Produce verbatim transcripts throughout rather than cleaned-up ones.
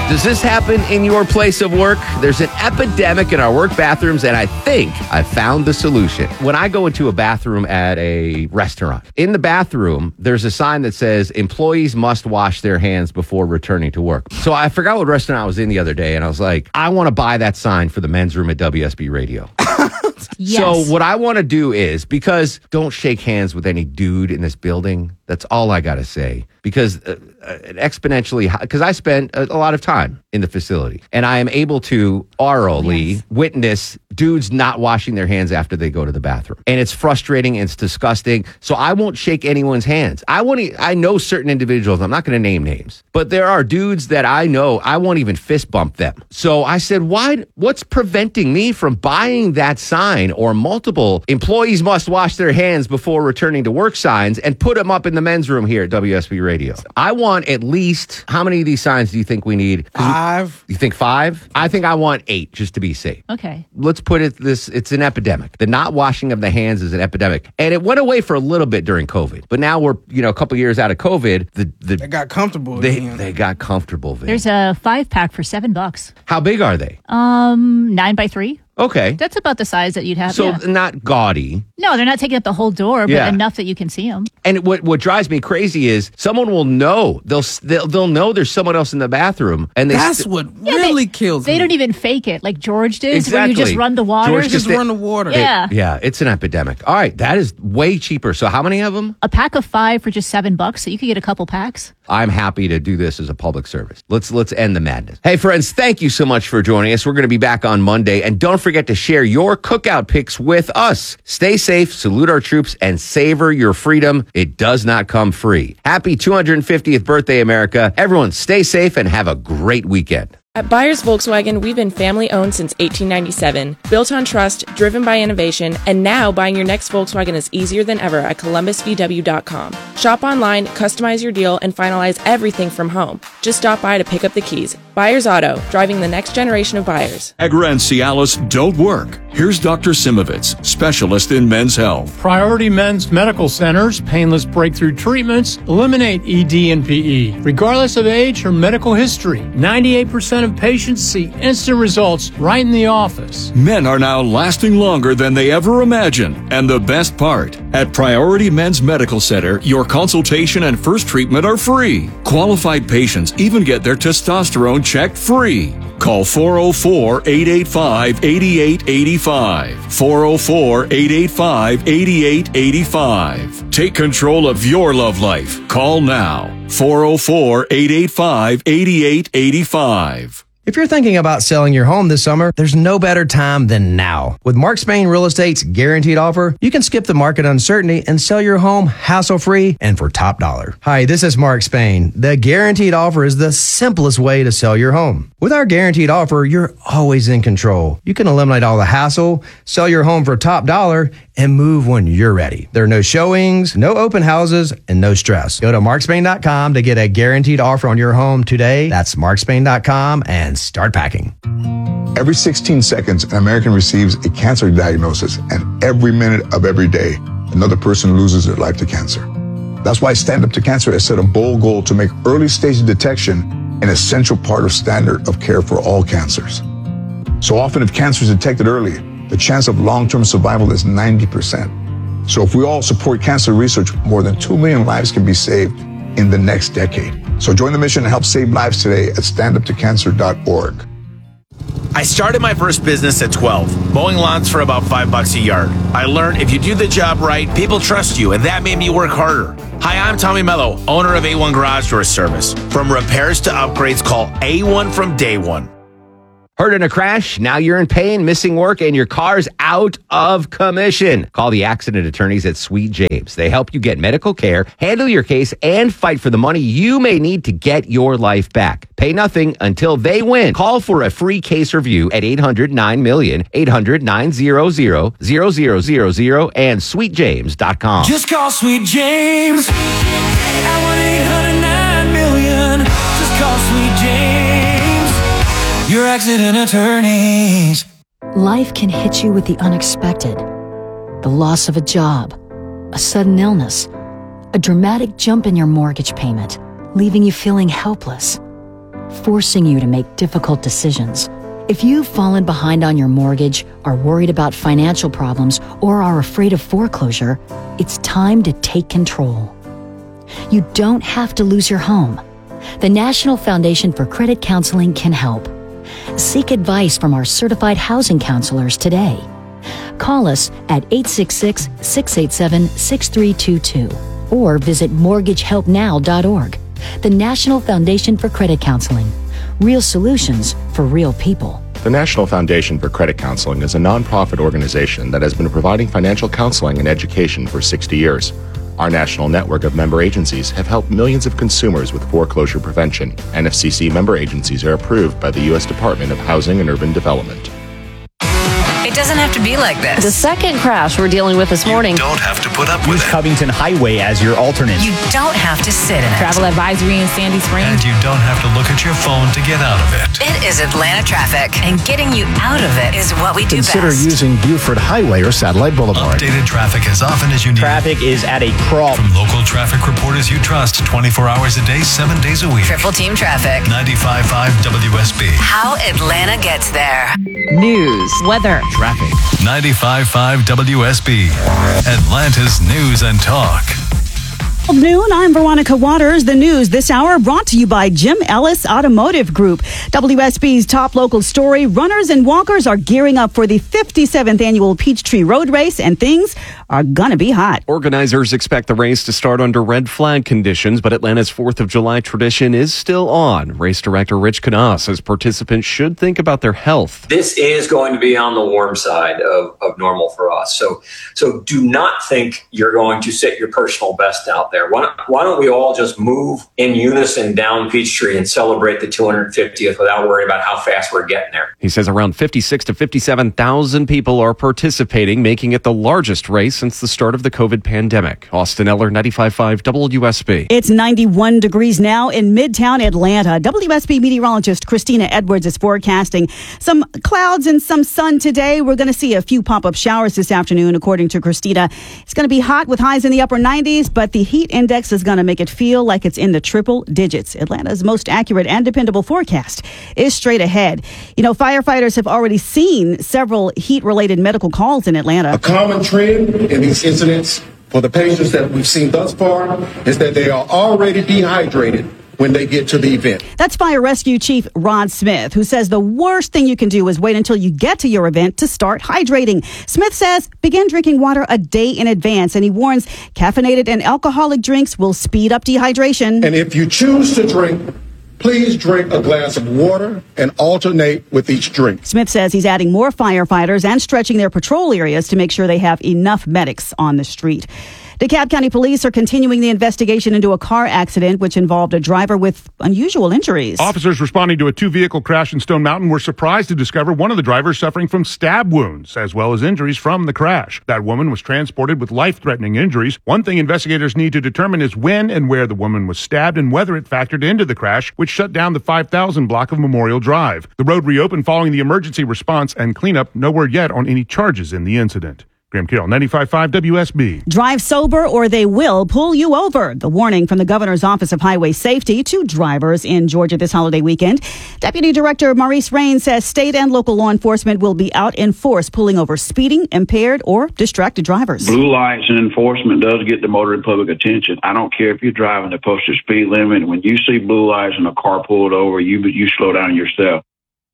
Does this happen in your place of work? There's an epidemic in our work bathrooms, and I think I found the solution. When I go into a bathroom at a restaurant, in the bathroom, there's a sign that says employees must wash their hands before returning to work. So I forgot what restaurant I was in the other day, and I was like, I want to buy that sign for the men's room at W S B Radio. Yes. So what I want to do is, because don't shake hands with any dude in this building. That's all I got to say. Because uh, uh, exponentially, because I spent a, a lot of time in the facility, and I am able to orally yes. witness dudes not washing their hands after they go to the bathroom. And it's frustrating and it's disgusting. So I won't shake anyone's hands. I won't. E- I know certain individuals. I'm not going to name names, but there are dudes that I know. I won't even fist bump them. So I said, why? What's preventing me from buying that sign or multiple employees must wash their hands before returning to work signs and put them up in the men's room here at W S B Radio? I want at least, how many of these signs do you think we need? Five. You think five? I think I want eight just to be safe. Okay. Let's put it this, it's an epidemic. The not washing of the hands is an epidemic. And it went away for a little bit during COVID. But now we're, you know, a couple years out of COVID. The, the They got comfortable They, again. they got comfortable. Vin. There's a five pack for seven bucks. How big are they? Um, nine by three. Okay. That's about the size that you'd have. So yeah. not gaudy. No, they're not taking up the whole door, but Yeah. enough that you can see them. And what what drives me crazy is someone will know. They'll they'll, they'll know there's someone else in the bathroom. And they That's st- what Yeah, really they, kills They me. don't even fake it like George did, Exactly. where you just run the water. George Just They- run the water. Yeah. Yeah, it's an epidemic. All right, that is way cheaper. So how many of them? A pack of five for just seven bucks, so you could get a couple packs. I'm happy to do this as a public service. Let's let's end the madness. Hey friends, thank you so much for joining us. We're going to be back on Monday, and don't forget to share your cookout pics with us. Stay safe, salute our troops, and savor your freedom. It does not come free. Happy two hundred fiftieth birthday, America. Everyone stay safe and have a great weekend. At Byers Volkswagen, we've been family-owned since eighteen ninety-seven, built on trust, driven by innovation, and now buying your next Volkswagen is easier than ever at Columbus V W dot com. Shop online, customize your deal, and finalize everything from home. Just stop by to pick up the keys. Byers Auto, driving the next generation of buyers. Agra and Cialis don't work. Here's Doctor Simovitz, specialist in men's health. Priority Men's Medical Centers, painless breakthrough treatments, eliminate E D and P E, regardless of age or medical history. ninety-eight percent of patients see instant results right in the office. Men are now lasting longer than they ever imagined. And the best part, at Priority Men's Medical Center, your consultation and first treatment are free. Qualified patients even get their testosterone checked free. Call four oh four, eight eight five, eight eight eight five. four oh four, eight eight five, eight eight eight five. Take control of your love life. Call now. four oh four, eight eight five, eight eight eight five. If you're thinking about selling your home this summer, there's no better time than now. With Mark Spain Real Estate's guaranteed offer, you can skip the market uncertainty and sell your home hassle-free and for top dollar. Hi, this is Mark Spain. The guaranteed offer is the simplest way to sell your home. With our guaranteed offer, you're always in control. You can eliminate all the hassle, sell your home for top dollar, and move when you're ready. There are no showings, no open houses, and no stress. Go to mark spain dot com to get a guaranteed offer on your home today. That's mark spain dot com and start packing. Every sixteen seconds, an American receives a cancer diagnosis, and every minute of every day, another person loses their life to cancer. That's why Stand Up to Cancer has set a bold goal to make early stage detection an essential part of standard of care for all cancers. So often, if cancer is detected early, the chance of long-term survival is ninety percent. So if we all support cancer research, more than two million lives can be saved in the next decade. So join the mission and help save lives today at stand up to cancer dot org. I started my first business at twelve, mowing lawns for about five bucks a yard. I learned if you do the job right, people trust you, and that made me work harder. Hi, I'm Tommy Mello, owner of A one Garage Door Service. From repairs to upgrades, call A one from day one. Hurt in a crash? Now you're in pain, missing work, and your car's out of commission. Call the accident attorneys at Sweet James. They help you get medical care, handle your case, and fight for the money you may need to get your life back. Pay nothing until they win. Call for a free case review at eight hundred nine million, eight hundred nine hundred, zero zero zero zero, and sweet james dot com. Just call Sweet James at one eight hundred nine million. Just call Sweet James, your accident attorneys. Life can hit you with the unexpected. The loss of a job, a sudden illness, a dramatic jump in your mortgage payment, leaving you feeling helpless. forcing you to make difficult decisions. If you've fallen behind on your mortgage, are worried about financial problems, or are afraid of foreclosure, it's time to take control. You don't have to lose your home. The National Foundation for Credit Counseling can help. Seek advice from our certified housing counselors today. Call us at eight six six, six eight seven, six three two two or visit mortgage help now dot org. The National Foundation for Credit Counseling. Real solutions for real people. The National Foundation for Credit Counseling is a nonprofit organization that has been providing financial counseling and education for sixty years. Our national network of member agencies have helped millions of consumers with foreclosure prevention. N F C C member agencies are approved by the U S Department of Housing and Urban Development. It doesn't have to be like this. The second crash we're dealing with this morning. You don't have to put up with Use it. Covington Highway as your alternate. You don't have to sit in it. Travel advisory in Sandy Springs. And you don't have to look at your phone to get out of it. It is Atlanta traffic, and getting you out of it is what we do Consider best. using Buford Highway or Satellite Boulevard. Updated traffic as often as you need. Traffic is at a crawl. From local traffic reporters you trust twenty-four hours a day, seven days a week. Triple Team Traffic. ninety-five point five W S B. How Atlanta gets there. News, weather, Traffic. ninety-five point five W S B. Atlanta's News and Talk. Noon, I'm Veronica Waters. The news this hour brought to you by Jim Ellis Automotive Group. W S B's top local story, runners and walkers are gearing up for the fifty-seventh annual Peachtree Road Race, and things are gonna be hot. Organizers expect the race to start under red flag conditions, but Atlanta's fourth of July tradition is still on. Race director Rich Knaus says participants should think about their health. This is going to be on the warm side of, of normal for us. So, so do not think you're going to set your personal best out there. Why don't, why don't we all just move in unison down Peachtree and celebrate the two hundred fiftieth without worrying about how fast we're getting there? He says around fifty-six to fifty-seven thousand people are participating, making it the largest race since the start of the COVID pandemic. Austin Eller, ninety-five point five W S B. It's ninety-one degrees now in Midtown Atlanta. W S B meteorologist Christina Edwards is forecasting some clouds and some sun today. We're going to see a few pop-up showers this afternoon, according to Christina. It's going to be hot with highs in the upper nineties, but the heat index is going to make it feel like it's in the triple digits. Atlanta's most accurate and dependable forecast is straight ahead. You know, firefighters have already seen several heat-related medical calls in Atlanta. A common trend in these incidents for the patients that we've seen thus far is that they are already dehydrated when they get to the event. That's Fire Rescue Chief Rod Smith, who says the worst thing you can do is wait until you get to your event to start hydrating. Smith says begin drinking water a day in advance, and he warns caffeinated and alcoholic drinks will speed up dehydration. And if you choose to drink, please drink a glass of water and alternate with each drink. Smith says he's adding more firefighters and stretching their patrol areas to make sure they have enough medics on the street. DeKalb County Police are continuing the investigation into a car accident which involved a driver with unusual injuries. Officers responding to a two-vehicle crash in Stone Mountain were surprised to discover one of the drivers suffering from stab wounds, as well as injuries from the crash. That woman was transported with life-threatening injuries. One thing investigators need to determine is when and where the woman was stabbed and whether it factored into the crash, which shut down the five thousand block of Memorial Drive. The road reopened following the emergency response and cleanup. No word yet on any charges in the incident. Graham Carroll, ninety-five point five W S B. Drive sober or they will pull you over. The warning from the Governor's Office of Highway Safety to drivers in Georgia this holiday weekend. Deputy Director Maurice Rain says state and local law enforcement will be out in force pulling over speeding, impaired, or distracted drivers. Blue lights and enforcement does get the motor public attention. I don't care if you're driving the posted speed limit. When you see blue lights and a car pulled over, you you slow down yourself.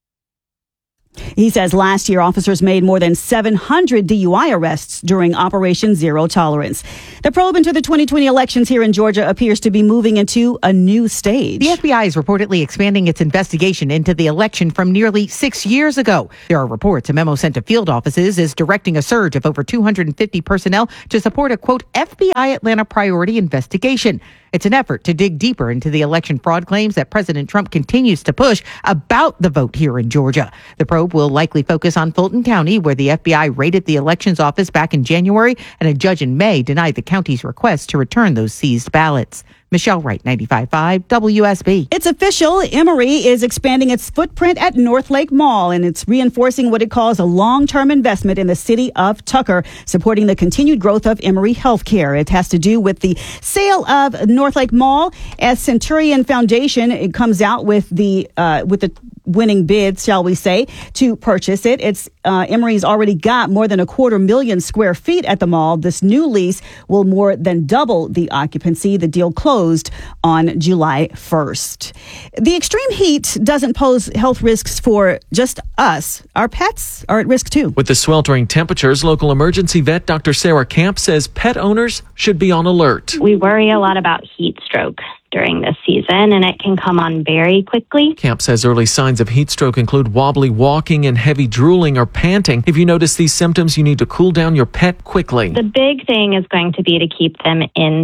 He says last year officers made more than seven hundred D U I arrests during Operation Zero Tolerance. The probe into the twenty twenty elections here in Georgia appears to be moving into a new stage. The F B I is reportedly expanding its investigation into the election from nearly six years ago. There are reports a memo sent to field offices is directing a surge of over two hundred fifty personnel to support a, quote, F B I Atlanta priority investigation. It's an effort to dig deeper into the election fraud claims that President Trump continues to push about the vote here in Georgia. The probe will likely focus on Fulton County, where the F B I raided the elections office back in January, and a judge in May denied the county's request to return those seized ballots. Michelle Wright, ninety-five point five W S B. It's official. Emory is expanding its footprint at North Lake Mall, and it's reinforcing what it calls a long-term investment in the city of Tucker, supporting the continued growth of Emory Healthcare. It has to do with the sale of North Lake Mall. As Centurion Foundation, it comes out with the uh, with the winning bid, shall we say, to purchase it. It's uh, Emory's already got more than a quarter million square feet at the mall. This new lease will more than double the occupancy. The deal closed on July first. The extreme heat doesn't pose health risks for just us. Our pets are at risk too. With the sweltering temperatures, local emergency vet Doctor Sarah Camp says pet owners should be on alert. We worry a lot about heat stroke during this season, and it can come on very quickly. Camp says early signs of heat stroke include wobbly walking and heavy drooling or panting. If you notice these symptoms, you need to cool down your pet quickly. The big thing is going to be to keep them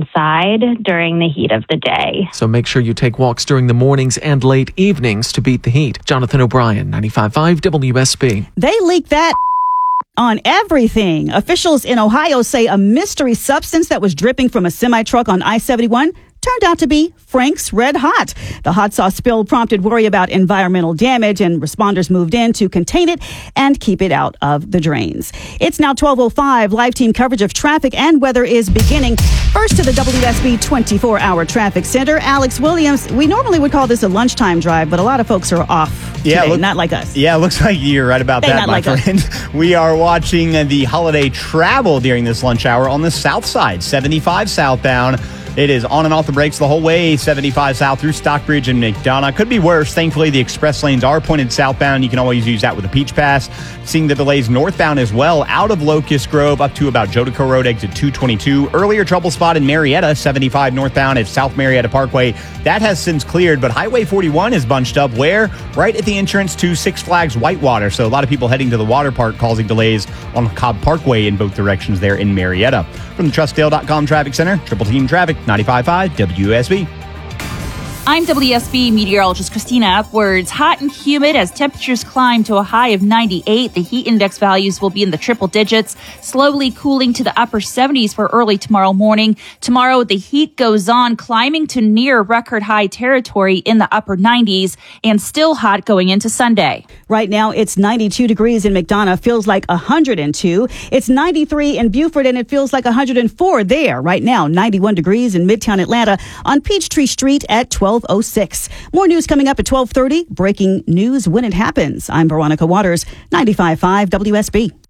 inside during the heat of the day. So make sure you take walks during the mornings and late evenings to beat the heat. Jonathan O'Brien, ninety-five point five W S B. They leaked that on everything. Officials in Ohio say a mystery substance that was dripping from a semi-truck on I seventy-one turned out to be Frank's Red Hot. The hot sauce spill prompted worry about environmental damage, and responders moved in to contain it and keep it out of the drains. It's now twelve oh five. Live team coverage of traffic and weather is beginning. First to the W S B twenty-four hour traffic center, Alex Williams. We normally would call this a lunchtime drive, but a lot of folks are off yeah, today, look, not like us. Yeah, it looks like you're right about they that, my like friend. Us. We are watching the holiday travel during this lunch hour on the south side, seventy-five southbound. It is on and off the brakes the whole way, seventy-five south through Stockbridge and McDonough. Could be worse. Thankfully, the express lanes are pointed southbound. You can always use that with a Peach Pass. Seeing the delays northbound as well, out of Locust Grove up to about Jodico Road, exit two twenty-two. Earlier trouble spot in Marietta, seventy-five northbound at South Marietta Parkway. That has since cleared, but Highway forty-one is bunched up where? Right at the entrance to Six Flags Whitewater. So a lot of people heading to the water park causing delays on Cobb Parkway in both directions there in Marietta. From the Trustdale dot com Traffic Center, Triple Team Traffic, ninety-five point five W S B. I'm W S B meteorologist Christina Upwards. Hot and humid as temperatures climb to a high of ninety-eight. The heat index values will be in the triple digits, slowly cooling to the upper seventies for early tomorrow morning. Tomorrow, the heat goes on, climbing to near record high territory in the upper nineties, and still hot going into Sunday. Right now, it's ninety-two degrees in McDonough, feels like one hundred two. It's ninety-three in Beaufort, and it feels like one hundred four there. Right now, ninety-one degrees in Midtown Atlanta on Peachtree Street at twelve oh six. More news coming up at twelve thirty. Breaking news when it happens. I'm Veronica Waters, ninety-five point five W S B.